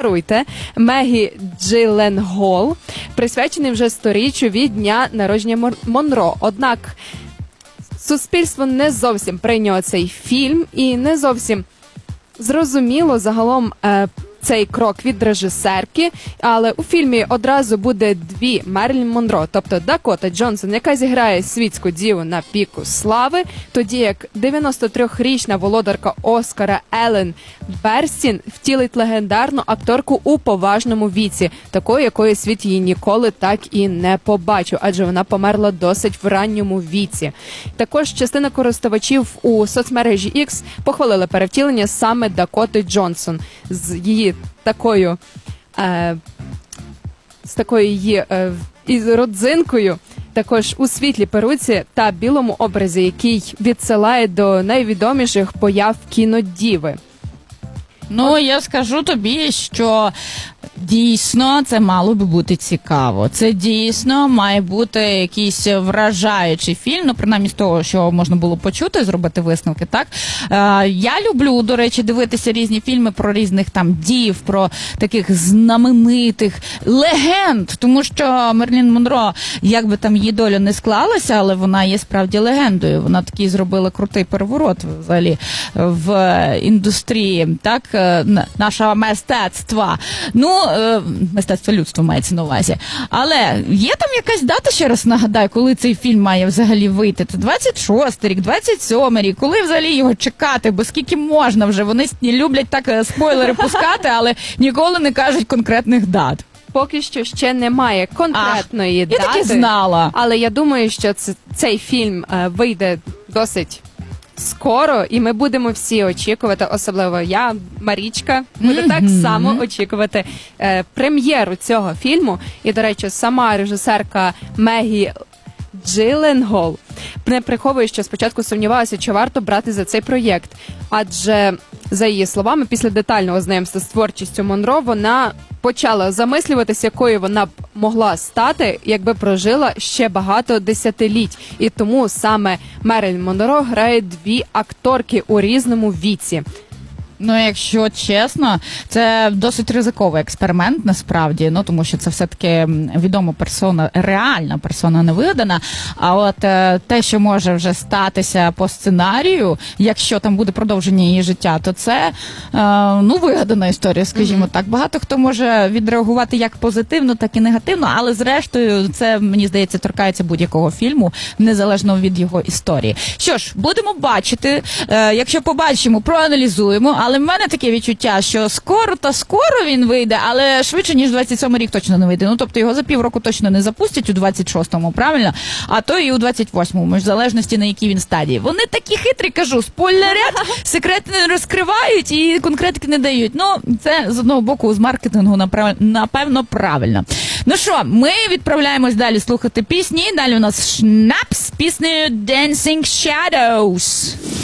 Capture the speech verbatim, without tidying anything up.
даруйте, Мегі Джилленхол, присвячений вже сторіччю від дня народження Монро. Однак суспільство не зовсім прийняло цей фільм і не зовсім зрозуміло загалом е, цей крок від режисерки, але у фільмі одразу буде дві Мерлін Монро, тобто Дакота Джонсон, яка зіграє світську діву на піку слави, тоді як дев'яносто трьохрічна володарка Оскара Елен Берстін втілить легендарну акторку у поважному віці, такою, якої світ її ніколи так і не побачив, адже вона померла досить в ранньому віці. Також частина користувачів у соцмережі X похвалили перевтілення саме Дакоти Джонсон з її такою е, з такою її е, із родзинкою, також у світлій перуці та білому образі, який відсилає до найвідоміших появ кінодіви. Ну, От... я скажу тобі, що дійсно це мало би бути цікаво. Це дійсно має бути якийсь вражаючий фільм, ну, принаймні з того, що можна було почути, зробити висновки, так? Е, я люблю, до речі, дивитися різні фільми про різних там дів, про таких знаменитих легенд, тому що Мерлін Монро, як би там її доля не склалася, але вона є справді легендою. Вона такий зробила крутий переворот взагалі в індустрії, так, нашого мистецтва. Ну, мистецтво людства мається на увазі. Але є там якась дата, ще раз нагадаю, коли цей фільм має взагалі вийти? Це двадцять шостий рік, двадцять сьомий рік, коли взагалі його чекати, бо скільки можна вже, вони люблять так спойлери пускати, але ніколи не кажуть конкретних дат. Поки що ще немає конкретної Ах, дати. Я таки знала. Але я думаю, що це, цей фільм е, вийде досить скоро, і ми будемо всі очікувати, особливо я, Марічка, буде mm-hmm. так само очікувати е, прем'єру цього фільму. І, до речі, сама режисерка Мегі Джилленхол не приховує, що спочатку сумнівалася, чи варто брати за цей проєкт. Адже, за її словами, після детального знайомства з творчістю Монро вона почала замислюватися, якою вона б могла стати, якби прожила ще багато десятиліть. І тому саме Мерлін Монро грає дві акторки у різному віці. Ну, якщо чесно, це досить ризиковий експеримент, насправді, ну, тому що це все-таки відома персона, реальна персона, не вигадана, а от е, те, що може вже статися по сценарію, якщо там буде продовження її життя, то це, е, ну, вигадана історія, скажімо mm-hmm. так. Багато хто може відреагувати як позитивно, так і негативно, але зрештою це, мені здається, торкається будь-якого фільму, незалежно від його історії. Що ж, будемо бачити, е, якщо побачимо, проаналізуємо, але в мене таке відчуття, що скоро та скоро він вийде, але швидше, ніж двадцять сьомий рік точно не вийде. Ну, тобто його за півроку точно не запустять у двадцять шостому, правильно? А то і у двадцять восьмому, в залежності на якій він стадії. Вони такі хитрі, кажу, спойлерять, секрети не розкривають і конкретики не дають. Ну, це з одного боку з маркетингу напевно правильно. Ну що, ми відправляємось далі слухати пісні. Далі у нас Шнапс з піснею Dancing Shadows.